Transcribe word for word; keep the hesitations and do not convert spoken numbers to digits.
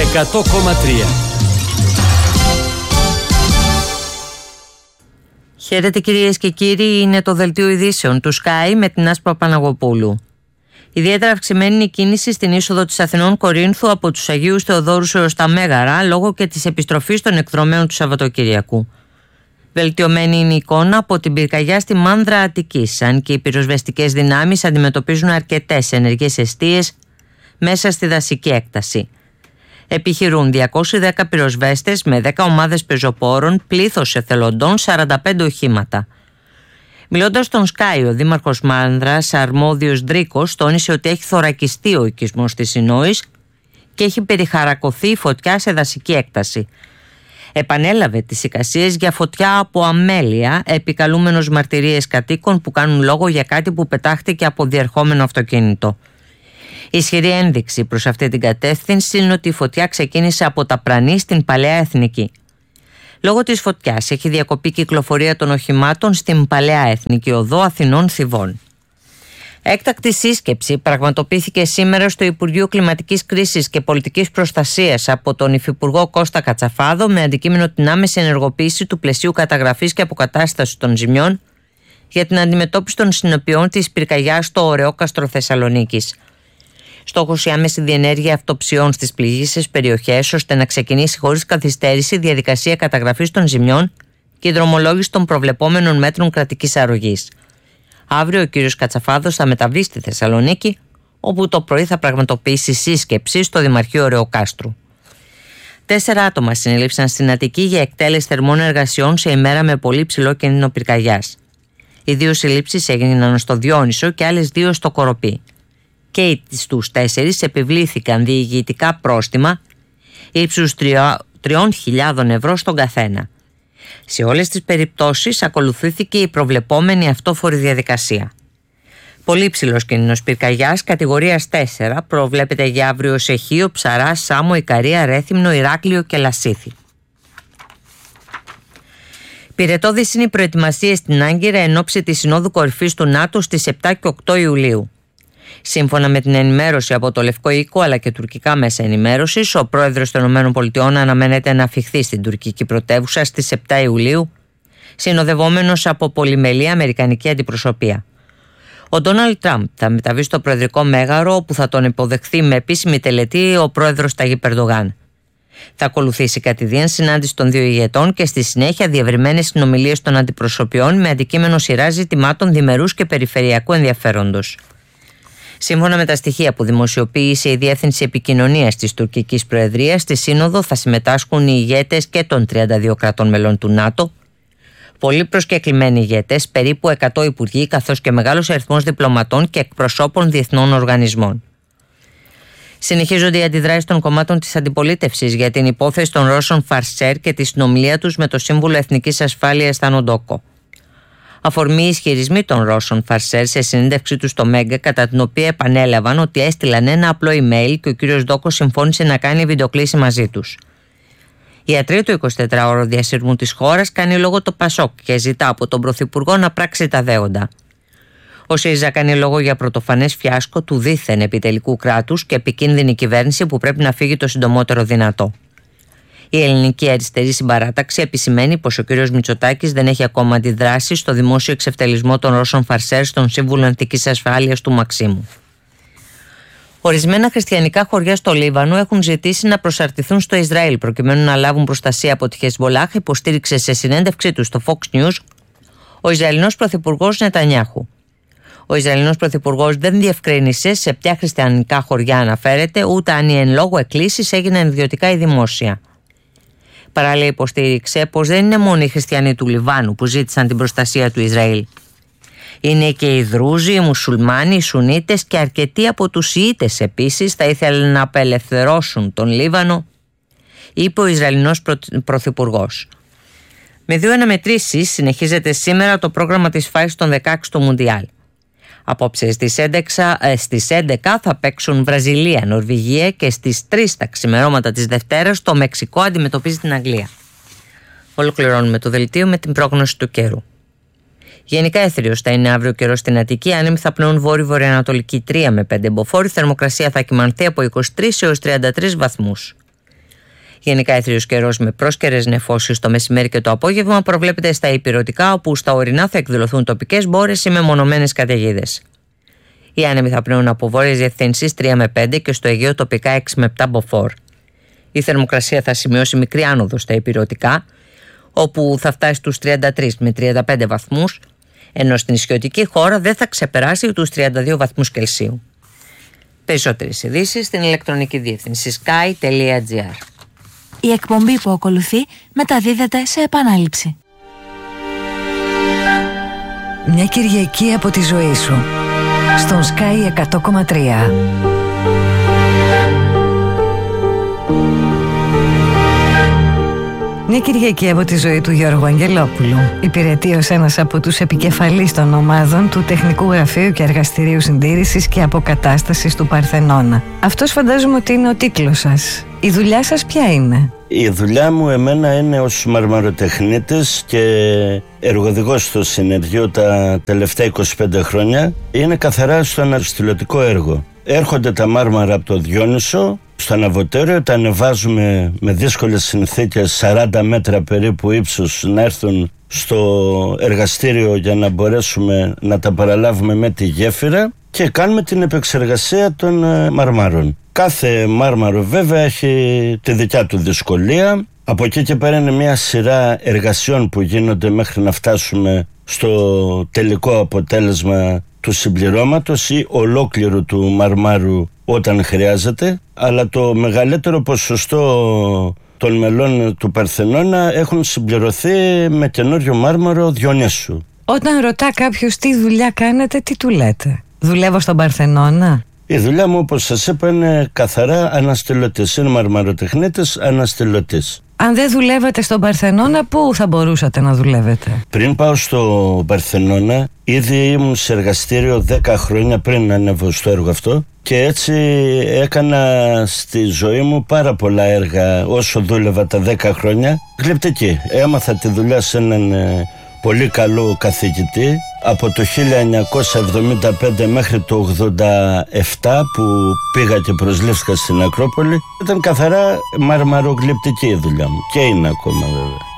εκατό κόμμα τρία. Χαίρετε κυρίες και κύριοι, είναι το δελτίο ειδήσεων του Sky με την Άσπα Παναγοπούλου. Ιδιαίτερα αυξημένη είναι η κίνηση στην είσοδο της Αθηνών Κορίνθου από τους Αγίους Θεοδόρους έως τα Μέγαρα, λόγω και της επιστροφής των εκδρομέων του Σαββατοκυριακού. Βελτιωμένη είναι η εικόνα από την πυρκαγιά στη Μάνδρα Αττικής, αν και οι πυροσβεστικές δυνάμεις αντιμετωπίζουν αρκετές ενεργές εστίες μέσα στη δασική έκταση. Επιχειρούν διακόσιοι δέκα πυροσβέστες με δέκα ομάδες πεζοπόρων, πλήθος εθελοντών, σαράντα πέντε οχήματα. Μιλώντας στον Sky, ο δήμαρχος Μάνδρας, Αρμόδιος Δρίκος, τόνισε ότι έχει θωρακιστεί ο οικισμός της Συνόης και έχει περιχαρακωθεί η φωτιά σε δασική έκταση. Επανέλαβε τις εικασίες για φωτιά από αμέλεια, επικαλούμενος μαρτυρίες κατοίκων που κάνουν λόγο για κάτι που πετάχτηκε από διερχόμενο αυτοκίνητο. Η ισχυρή ένδειξη προς αυτή την κατεύθυνση είναι ότι η φωτιά ξεκίνησε από τα Πρανή στην Παλαιά Εθνική. Λόγω της φωτιάς έχει διακοπεί κυκλοφορία των οχημάτων στην Παλαιά Εθνική Οδό Αθηνών Θηβών. Έκτακτη σύσκεψη πραγματοποιήθηκε σήμερα στο Υπουργείο Κλιματικής Κρίσης και Πολιτικής Προστασίας από τον Υφυπουργό Κώστα Κατσαφάδο με αντικείμενο την άμεση ενεργοποίηση του πλαισίου καταγραφής και αποκατάστασης των ζημιών για την αντιμετώπιση των συνοπειών της πυρκαγιάς στο Ωρεόκαστρο Θεσσαλονίκης. Στόχος η άμεση διενέργεια αυτοψιών στις πληγήσεις περιοχές ώστε να ξεκινήσει χωρίς καθυστέρηση η διαδικασία καταγραφής των ζημιών και η δρομολόγηση των προβλεπόμενων μέτρων κρατικής αρρωγής. Αύριο ο κ. Κατσαφάδος θα μεταβεί στη Θεσσαλονίκη, όπου το πρωί θα πραγματοποιήσει σύσκεψη στο Δημαρχείο Ωρεοκάστρου. Τέσσερα άτομα συνελήφθησαν στην Αττική για εκτέλεση θερμών εργασιών σε ημέρα με πολύ ψηλό κίνδυνο πυρκαγιάς. Οι δύο συλλήψεις έγιναν στο Διόνυσο και άλλες δύο στο Κοροπή. Και στους τέσσερις επιβλήθηκαν διηγητικά πρόστιμα ύψους τριών χιλιάδων ευρώ στον καθένα. Σε όλες τις περιπτώσεις ακολουθήθηκε η προβλεπόμενη αυτόφορη διαδικασία. Πολύ ψηλός κίνδυνος πυρκαγιάς κατηγορίας τέσσερα προβλέπεται για αύριο σε Χίο, Ψαρά, Σάμο, Ικαρία, Ρέθυμνο, Ηράκλειο και Λασίθι. Πυρετώδης είναι οι προετοιμασίες στην Άγκυρα εν ώψη της Συνόδου Κορυφής του ΝΑΤΟ στις επτά και οκτώ Ιουλίου. Σύμφωνα με την ενημέρωση από το Λευκό Οίκο αλλά και τουρκικά μέσα ενημέρωσης, ο πρόεδρος των ΗΠΑ αναμένεται να αφιχθεί στην τουρκική πρωτεύουσα στις επτά Ιουλίου, συνοδευόμενος από πολυμελή αμερικανική αντιπροσωπεία. Ο Ντόναλντ Τραμπ θα μεταβεί στο προεδρικό μέγαρο, όπου θα τον υποδεχθεί με επίσημη τελετή ο πρόεδρος Ταγίπ Ερντογάν. Θα ακολουθήσει κατηδίαν συνάντηση των δύο ηγετών και στη συνέχεια διευρυμένες συνομιλίες των αντιπροσωπιών με αντικείμενο σειρά ζητημάτων διμερούς και περιφερειακού ενδιαφέροντος. Σύμφωνα με τα στοιχεία που δημοσιοποίησε η Διεύθυνση Επικοινωνίας της Τουρκικής Προεδρίας, στη Σύνοδο θα συμμετάσχουν οι ηγέτες και των τριάντα δύο κρατών μελών του ΝΑΤΟ, πολλοί προσκεκλημένοι ηγέτες, περίπου εκατό υπουργοί, καθώς και μεγάλος αριθμός διπλωματών και εκπροσώπων διεθνών οργανισμών. Συνεχίζονται οι αντιδράσεις των κομμάτων της αντιπολίτευσης για την υπόθεση των Ρώσων Φαρσέρ και τη συνομιλία τους με το Σύμβουλο Εθνικής Ασφάλειας Θάνο Ντόκο. Αφορμή ισχυρισμοί των Ρώσων Φαρσέρ σε συνέντευξή του στο Μέγκα, κατά την οποία επανέλαβαν ότι έστειλαν ένα απλό email και ο κ. Ντόκο συμφώνησε να κάνει βιντεοκλήση μαζί τους. Η ιατρή του εικοσιτετράωρο διασύρμου της χώρας κάνει λόγο το Πασόκ και ζητά από τον Πρωθυπουργό να πράξει τα δέοντα. Ο ΣΥΡΙΖΑ κάνει λόγο για πρωτοφανές φιάσκο του δίθεν επιτελικού κράτους και επικίνδυνη κυβέρνηση που πρέπει να φύγει το συντομότερο δυνατό. Η ελληνική αριστερή συμπαράταξη επισημαίνει πως ο κ. Μητσοτάκης δεν έχει ακόμα αντιδράσει στο δημόσιο εξευτελισμό των Ρώσων Φαρσέρ στον Σύμβουλο Εθνικής Ασφάλειας του Μαξίμου. Ορισμένα χριστιανικά χωριά στο Λίβανο έχουν ζητήσει να προσαρτηθούν στο Ισραήλ προκειμένου να λάβουν προστασία από τη Χεσμολάχ, υποστήριξε σε συνέντευξή του στο Fox News ο Ισραηλινός Πρωθυπουργός Νετανιάχου. Ο Ισραηλινός Πρωθυπουργός δεν διευκρίνησε σε ποια χριστιανικά χωριά αναφέρεται, ούτε αν οι εν λόγω εκκλήσεις έγιναν ιδιωτικά ή δημόσια. Παράλληλα, υποστήριξε πως δεν είναι μόνο οι χριστιανοί του Λιβάνου που ζήτησαν την προστασία του Ισραήλ. Είναι και οι Δρούζοι, οι Μουσουλμάνοι, οι Σουνίτες και αρκετοί από τους Ιήτες επίσης θα ήθελαν να απελευθερώσουν τον Λίβανο, είπε ο Ισραηλινός Πρωθυπουργός. Με δύο αναμετρήσεις συνεχίζεται σήμερα το πρόγραμμα της φάης των δεκαέξι του Μουντιάλ. Απόψε στις έντεκα, στις έντεκα θα παίξουν Βραζιλία, Νορβηγία και στις τρεις τα ξημερώματα της Δευτέρας το Μεξικό αντιμετωπίζει την Αγγλία. Ολοκληρώνουμε το δελτίο με την πρόγνωση του καιρού. Γενικά έθριος θα είναι αύριο καιρό στην Αττική, άνεμοι θα πνέουν βόρειο-βορειοανατολική τρία με πέντε μποφόρ, θερμοκρασία θα κυμανθεί από είκοσι τρεις έως τριάντα τρεις βαθμούς. Γενικά έθριος καιρός με πρόσκαιρες νεφώσεις το μεσημέρι και το απόγευμα προβλέπεται στα ηπειρωτικά, όπου στα ορεινά θα εκδηλωθούν τοπικές μπόρες ή μεμονωμένες καταιγίδες. Οι άνεμοι θα πνέουν από βόρειες διευθύνσεις τρία με πέντε και στο Αιγαίο τοπικά έξι με επτά μποφόρ. Η θερμοκρασία θα σημειώσει μικρή άνοδο στα ηπειρωτικά, όπου θα φτάσει στους τριάντα τρεις με τριάντα πέντε βαθμούς, ενώ στην νησιωτική χώρα δεν θα ξεπεράσει τους τριάντα δύο βαθμούς Κελσίου. Περισσότερες ειδήσεις στην ηλεκτρονική διεύθυνση sky τελεία gr. Η εκπομπή που ακολουθεί μεταδίδεται σε επανάληψη. Μια Κυριακή από τη ζωή σου στον Sky εκατό κόμμα τρία. Μια Κυριακή από τη ζωή του Γιώργου Αγγελόπουλου. Υπηρετεί ως ένας από τους επικεφαλείς των ομάδων του Τεχνικού Γραφείου και Εργαστηρίου Συντήρησης και Αποκατάστασης του Παρθενώνα. Αυτός φαντάζομαι ότι είναι ο τίτλος σας. Η δουλειά σας ποια είναι? Η δουλειά μου εμένα είναι ως μαρμαροτεχνίτης και εργοδηγός στο συνεργείο τα τελευταία είκοσι πέντε χρόνια. Είναι καθαρά στο αναστηλωτικό έργο. Έρχονται τα μάρμαρα από το Διόνυσο στο Αναβωτέριο, τα ανεβάζουμε με δύσκολες συνθήκες, σαράντα μέτρα περίπου ύψους, να έρθουν στο εργαστήριο για να μπορέσουμε να τα παραλάβουμε με τη γέφυρα και κάνουμε την επεξεργασία των μαρμάρων. Κάθε μάρμαρο βέβαια έχει τη δικιά του δυσκολία. Από εκεί και πέρα είναι μια σειρά εργασιών που γίνονται μέχρι να φτάσουμε στο τελικό αποτέλεσμα του συμπληρώματος ή ολόκληρου του μαρμάρου όταν χρειάζεται, αλλά το μεγαλύτερο ποσοστό των μελών του Παρθενώνα έχουν συμπληρωθεί με καινούριο μάρμαρο Διονύσου. Όταν ρωτά κάποιος τι δουλειά κάνετε, τι του λέτε? Δουλεύω στον Παρθενώνα. Η δουλειά μου, όπως σας είπα, είναι καθαρά αναστηλωτής. Είναι μαρμαροτεχνίτης αναστηλωτής. Αν δεν δουλεύετε στον Παρθενώνα, πού θα μπορούσατε να δουλεύετε? Πριν πάω στο Παρθενώνα, ήδη ήμουν σε εργαστήριο δέκα χρόνια πριν ανέβω στο έργο αυτό και έτσι έκανα στη ζωή μου πάρα πολλά έργα όσο δούλευα τα δέκα χρόνια. Γλυπτική. Έμαθα τη δουλειά σε έναν πολύ καλό καθηγητή από το χίλια εννιακόσια εβδομήντα πέντε μέχρι το ογδόντα επτά που πήγα και προσλήφθηκα στην Ακρόπολη. Ήταν καθαρά μαρμαρογλυπτική η δουλειά μου και είναι ακόμα βέβαια.